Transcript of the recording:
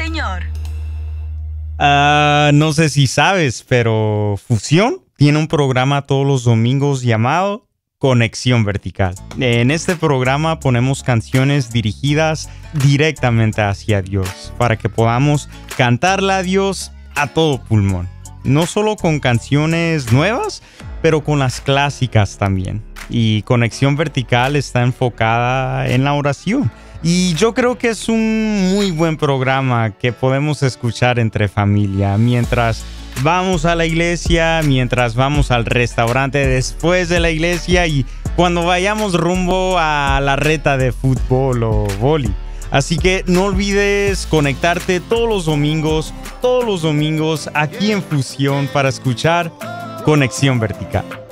señor. No sé si sabes, pero Fusión tiene un programa todos los domingos llamado Conexión Vertical. En este programa ponemos canciones dirigidas directamente hacia Dios para que podamos cantarle a Dios a todo pulmón. No solo con canciones nuevas, pero con las clásicas también. Y Conexión Vertical está enfocada en la oración. Y yo creo que es un muy buen programa que podemos escuchar entre familia mientras vamos a la iglesia, mientras vamos al restaurante después de la iglesia y cuando vayamos rumbo a la reta de fútbol o vóley. Así que no olvides conectarte todos los domingos aquí en Fusión para escuchar Conexión Vertical.